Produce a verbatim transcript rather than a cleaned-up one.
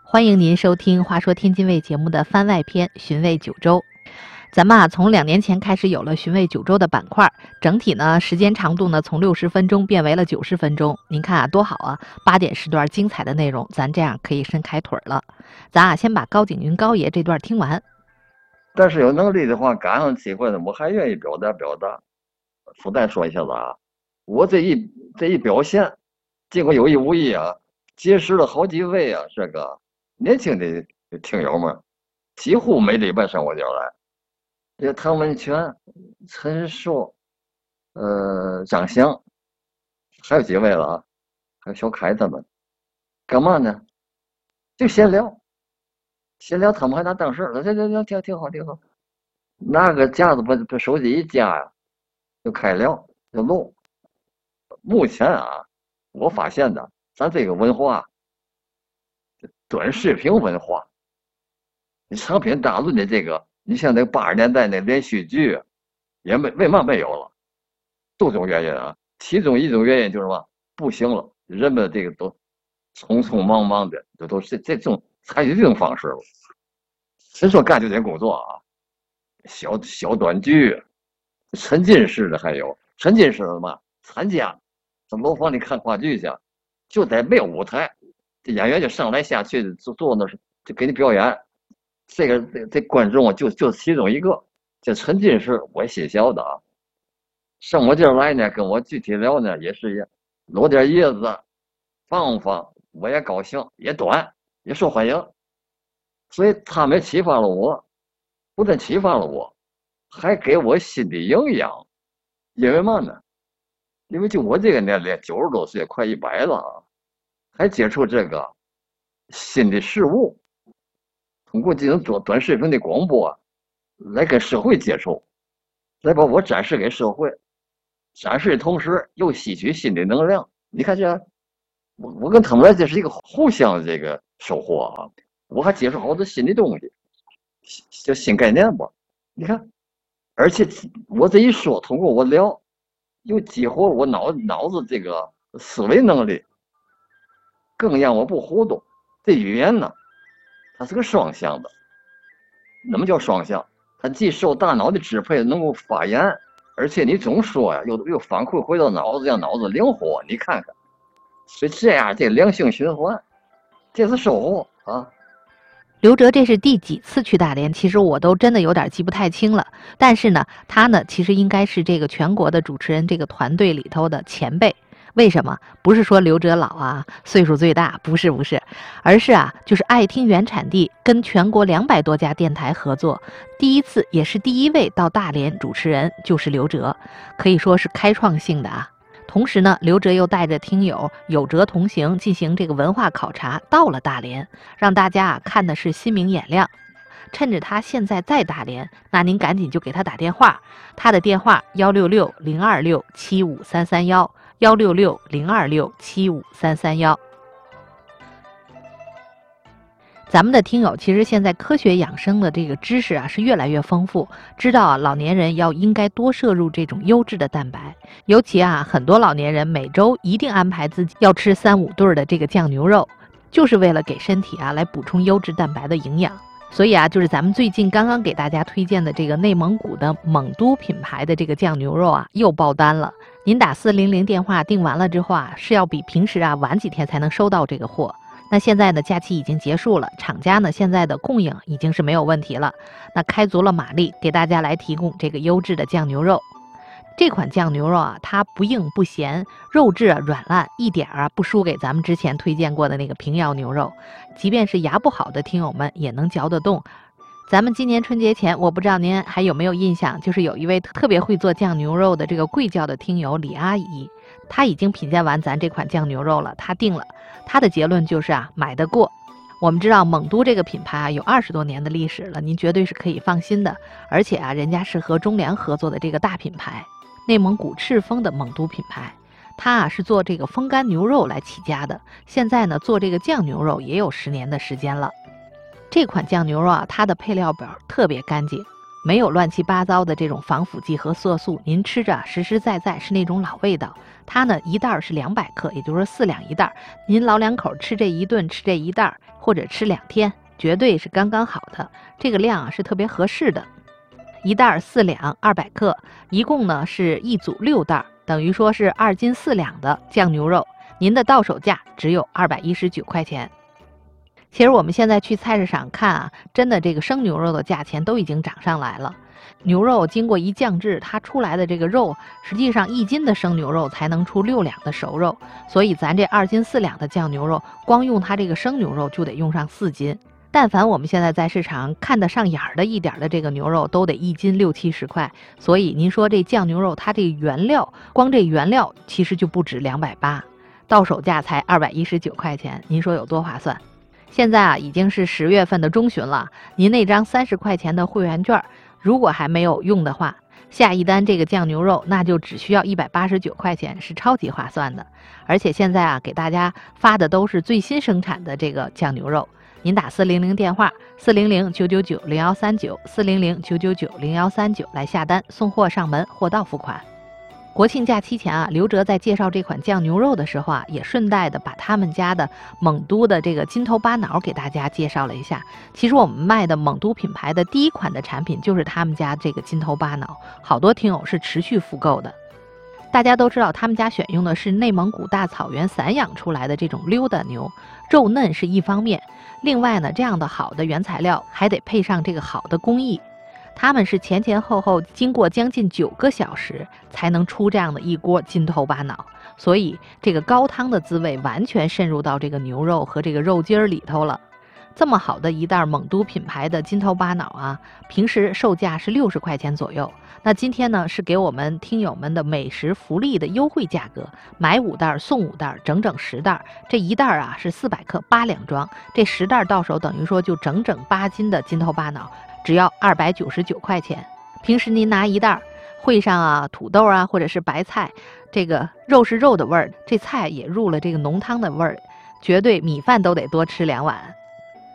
欢迎您收听《话说天津卫》节目的番外篇《寻味九州》。咱们啊，从两年前开始有了《寻味九州》的板块，整体呢时间长度呢从六十分钟变为了九十分钟。您看啊，多好啊！八点时段精彩的内容，咱这样可以伸开腿了。咱啊，先把高景云高爷这段听完。 但是有能力的话，赶上机会呢，我还愿意表达表达。附带说一下子啊，我这一这一表现，尽管有意无意啊，结识了好几位啊，这个年轻的听友们，几乎每礼拜上我这儿来。这唐文全、陈硕、呃张翔，还有几位了啊，还有小凯他们，干嘛呢？就闲聊，闲聊，他们还拿当事儿了，这这这挺挺好挺好。拿个架子把把手机一架呀，就开聊就录。目前啊，我发现的，咱这个文化，短视频文化，你长篇大论的这个，你像那八十年代那连续剧，也没为嘛没有了，多种原因啊。其中一种原因就是什么？不行了，人们这个都匆匆忙忙的，这都是这种采取这种方式了。谁说干这点工作啊？小小短剧，沉浸式的还有沉浸式的嘛？参加在楼房里看话剧去，就得没有舞台，这演员就上来下去坐坐那就给你表演。这个这这观众啊，就就其中一个。这沉浸式我也心小的啊，上我这儿来呢，跟我具体聊呢也是一样，搂点叶子，放放，我也高兴，也短，也受欢迎。所以他们启发了我，不但启发了我，还给我心理营养。因为嘛呢？因为就我这个年龄，九十多岁，快一百了啊，还接触这个新的事物，通过这种短短视频的广播，来跟社会接触，来把我展示给社会，展示的同时又吸取新的能量。你看这，我我跟他们来这是一个互相的这个收获啊！我还接触好多新的东西，叫新概念吧。你看，而且我这一说，通过我聊，又激活我脑脑子这个思维能力，更让我不糊涂。这语言呢，它是个双向的。什么叫双向？它既受大脑的支配，能够发言，而且你总说呀，又又反馈回到脑子，让脑子灵活。你看看，所以这样这良性循环，这是收获啊。 刘哲这是第几次去大连？其实我都真的有点记不太清了。但是呢，他呢其实应该是这个全国的主持人这个团队里头的前辈。为什么？不是说刘哲老啊，岁数最大，不是不是，而是啊，就是爱听原产地跟全国两百多家电台合作，第一次也是第一位到大连主持人就是刘哲，可以说是开创性的啊。同时呢，刘哲又带着听友有哲同行进行这个文化考察，到了大连，让大家啊看的是心明眼亮。趁着他现在在大连，那您赶紧就给他打电话，他的电话幺六六零二六七五三三幺。幺六六零二六七五三三幺。咱们的听友其实现在科学养生的这个知识啊是越来越丰富，知道啊老年人要应该多摄入这种优质的蛋白，尤其啊很多老年人每周一定安排自己要吃三五顿的这个酱牛肉，就是为了给身体啊来补充优质蛋白的营养。所以啊，就是咱们最近刚刚给大家推荐的这个内蒙古的蒙都品牌的这个酱牛肉啊，又爆单了。您打四零零电话订完了之后啊，是要比平时啊晚几天才能收到这个货。那现在呢，假期已经结束了，厂家呢现在的供应已经是没有问题了。那开足了马力，给大家来提供这个优质的酱牛肉。这款酱牛肉啊，它不硬不咸，肉质啊软烂，一点啊不输给咱们之前推荐过的那个平遥牛肉。即便是牙不好的听友们也能嚼得动。咱们今年春节前，我不知道您还有没有印象，就是有一位特别会做酱牛肉的这个贵教的听友李阿姨，她已经品鉴完咱这款酱牛肉了，她定了，她的结论就是啊，买得过。我们知道蒙都这个品牌啊有二十多年的历史了，您绝对是可以放心的。而且啊，人家是和中粮合作的这个大品牌，内蒙古赤峰的蒙都品牌。他啊是做这个风干牛肉来起家的，现在呢做这个酱牛肉也有十年的时间了。这款酱牛肉啊，它的配料表特别干净， 没有乱七八糟的这种防腐剂和色素，您吃着实实在在是那种老味道。它呢一袋是两百克，也就是说四两一袋，您老两口吃这一顿，吃这一袋，或者吃两天，绝对是刚刚好的。这个量啊是特别合适的。一袋四两二百克，一共呢是一组六袋，等于说是二斤四两的酱牛肉，您的到手价只有二百一十九块钱。其实我们现在去菜市场看啊，真的这个生牛肉的价钱都已经涨上来了。牛肉经过一酱制，它出来的这个肉，实际上一斤的生牛肉才能出六两的熟肉，所以咱这二斤四两的酱牛肉，光用它这个生牛肉就得用上四斤。但凡我们现在在市场看得上眼儿的一点的这个牛肉，都得一斤六七十块。所以您说这酱牛肉，它这原料，光这原料其实就不止两百八，到手价才二百一十九块钱，您说有多划算？现在啊，已经是十月份的中旬了，您那张三十块钱的会员券，如果还没有用的话，下一单这个酱牛肉那就只需要一百八十九块钱，是超级划算的。而且现在啊，给大家发的都是最新生产的这个酱牛肉，您打四零零电话四零零九九九零幺三九四零零九九九零幺三九来下单，送货上门，货到付款。国庆假期前啊，刘哲在介绍这款酱牛肉的时候啊，也顺带的把他们家的蒙都的这个金头巴脑给大家介绍了一下。其实我们卖的蒙都品牌的第一款的产品就是他们家这个金头巴脑，好多听友是持续复购的。大家都知道他们家选用的是内蒙古大草原散养出来的这种溜达牛，肉嫩是一方面，另外呢，这样的好的原材料还得配上这个好的工艺。他们是前前后后经过将近九个小时才能出这样的一锅金头巴脑，所以这个高汤的滋味完全渗入到这个牛肉和这个肉筋儿里头了。这么好的一袋蒙都品牌的金头巴脑啊，平时售价是六十块钱左右。那今天呢，是给我们听友们的美食福利的优惠价格，买五袋送五袋，整整十袋。这一袋啊是四百克八两装，这十袋到手等于说就整整八斤的金头巴脑，只要二百九十九块钱。平时您拿一袋，烩上啊土豆啊或者是白菜，这个肉是肉的味儿，这菜也入了这个浓汤的味儿，绝对米饭都得多吃两碗。